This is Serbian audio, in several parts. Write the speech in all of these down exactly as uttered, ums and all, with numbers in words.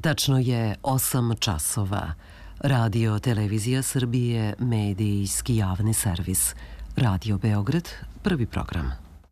Tačno je osam časova. Radio Televizija Srbije, medijski javni servis. Radio Beograd, prvi program.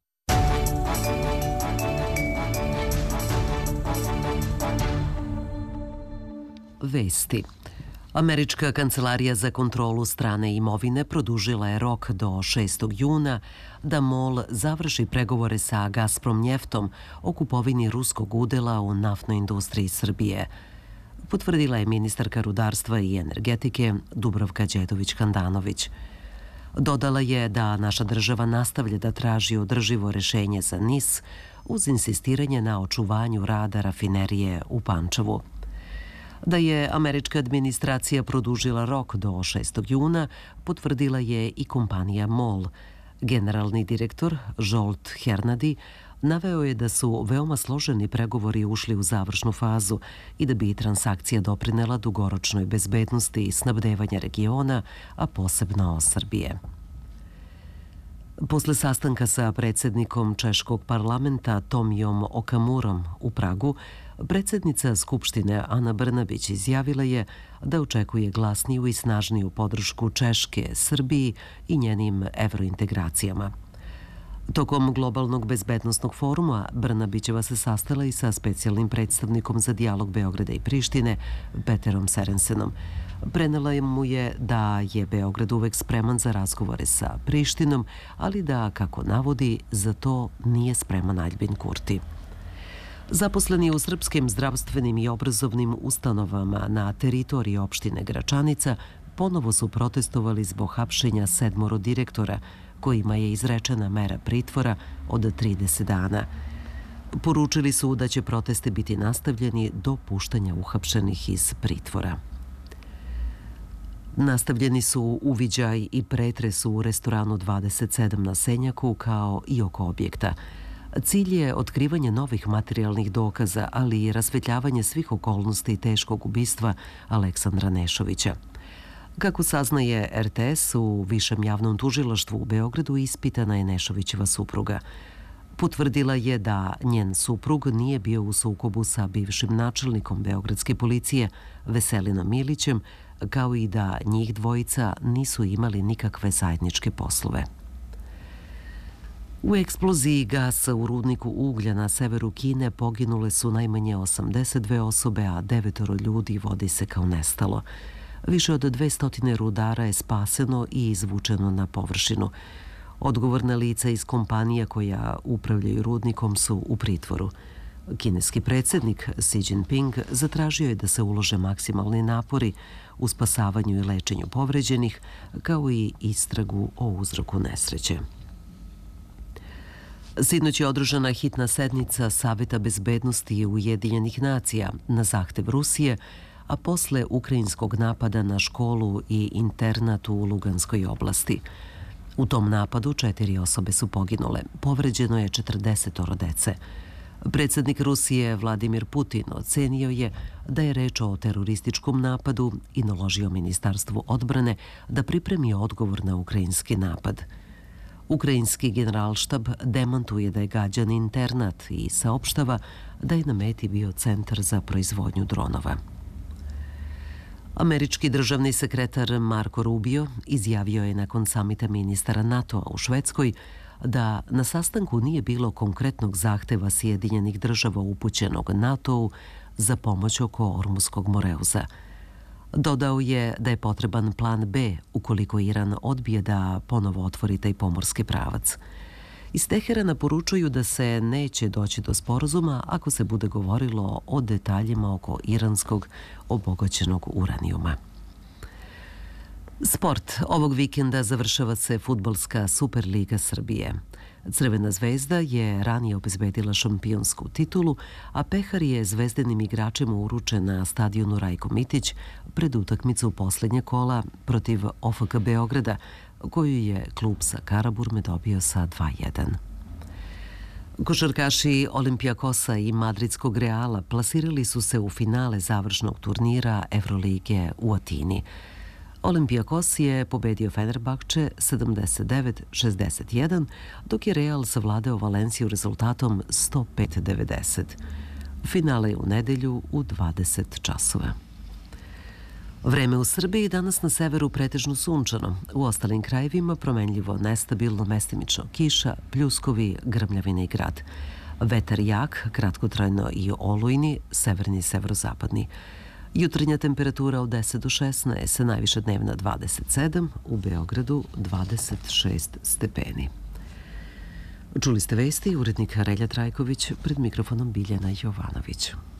Vesti. Američka kancelarija za kontrolu strane imovine produžila je rok do šestog juna da MOL završi pregovore sa Gazprom njeftom o kupovini ruskog udela u naftnoj industriji Srbije. Potvrdila je ministarka rudarstva i energetike Dubravka Đedović-Handanović. Dodala je da naša država nastavlja da traži održivo rešenje za N I S uz insistiranje na očuvanju rada rafinerije u Pančevu. Da je američka administracija produžila rok do šestog juna, potvrdila je i kompanija MOL. Generalni direktor Zsolt Hernadi naveo je da su veoma složeni pregovori ušli u završnu fazu i da bi transakcija doprinela dugoročnoj bezbednosti i snabdevanja regiona, a posebno Srbije. Posle sastanka sa predsednikom Češkog parlamenta Tomijom Okamurom u Pragu, predsednica Skupštine Ana Brnabić izjavila je da očekuje glasniju i snažniju podršku Češke, Srbiji i njenim evrointegracijama. Tokom globalnog bezbednostnog foruma Brnabićeva se sastala i sa specijalnim predstavnikom za dijalog Beograda i Prištine, Peterom Serensenom. Prenela mu je da je Beograd uvek spreman za razgovore sa Prištinom, ali da, kako navodi, za to nije spreman Aljbin Kurti. Zaposleni u srpskim zdravstvenim i obrazovnim ustanovama na teritoriji opštine Gračanica ponovo su protestovali zbog hapšenja sedmoro direktora, kojima je izrečena mera pritvora od trideset dana. Poručili su da će proteste biti nastavljeni do puštanja uhapšenih iz pritvora. Nastavljeni su uviđaj i pretres u restoranu dvadeset sedam na Senjaku kao i oko objekta. Cilj je otkrivanje novih materijalnih dokaza, ali i rasvetljavanje svih okolnosti teškog ubistva Aleksandra Nešovića. Kako saznaje R T S, u Višem javnom tužilaštvu u Beogradu ispitana je Nešovićeva supruga. Potvrdila je da njen suprug nije bio u sukobu sa bivšim načelnikom beogradske policije Veselinom Milićem, kao i da njih dvojica nisu imali nikakve zajedničke poslove. U eksploziji gasa u rudniku uglja na severu Kine poginule su najmanje osamdeset dve osobe, a devetoro ljudi vodi se kao nestalo. Više od dvesta rudara je spaseno i izvučeno na površinu. Odgovorna lica iz kompanija koja upravljaju rudnikom su u pritvoru. Kineski predsednik Xi Jinping zatražio je da se ulože maksimalni napori u spasavanju i lečenju povređenih, kao i istragu o uzroku nesreće. Sinoć je održana hitna sednica Saveta bezbednosti Ujedinjenih nacija na zahtev Rusije, a posle ukrajinskog napada na školu i internat u Luganskoj oblasti. U tom napadu četiri osobe su poginule, povređeno je četrdesetoro dece. Predsednik Rusije Vladimir Putin ocenio je da je reč o terorističkom napadu i naložio Ministarstvu odbrane da pripremi odgovor na ukrajinski napad. Ukrajinski generalštab demantuje da je gađan internat i saopštava da je na meti bio centar za proizvodnju dronova. Američki državni sekretar Marko Rubio izjavio je nakon samita ministara NATO-a u Švedskoj da na sastanku nije bilo konkretnog zahteva Sjedinjenih država upućenog NATO-u za pomoć oko Ormuskog moreuza. Dodao je da je potreban plan B ukoliko Iran odbije da ponovo otvori taj pomorski pravac. Iz Teherana poručuju da se neće doći do sporazuma ako se bude govorilo o detaljima oko iranskog obogaćenog uranijuma. Sport. Ovog vikenda završava se fudbalska Superliga Srbije. Crvena zvezda je ranije obezbedila šampionsku titulu, a pehar je zvezdenim igračima uručen na stadionu Rajko Mitić pred utakmicu poslednje kola protiv O F K Beograda, koju je klub sa Karaburme dobio sa dva jedan. Košarkaši Olimpijakosa i Madridskog Reala plasirali su se u finale završnog turnira Evrolige u Atini. Olimpijakos je pobedio Fenerbahče sedamdeset devet šezdeset jedan, dok je Real savladao Valenciju rezultatom sto pet devedeset. Finale je u nedelju u dvadeset časova. Vreme u Srbiji danas na severu pretežno sunčano. U ostalim krajevima promenljivo, nestabilno, mestimično kiša, pljuskovi, grmljavine i grad. Vetar jak, kratkotrajno i olujni, severni i severozapadni. Jutarnja temperatura od deset do šesnaest, najviša dnevna dvadeset sedam, u Beogradu dvadeset šest stepeni. Čuli ste vesti, urednik Relja Trajković, pred mikrofonom Biljana Jovanović.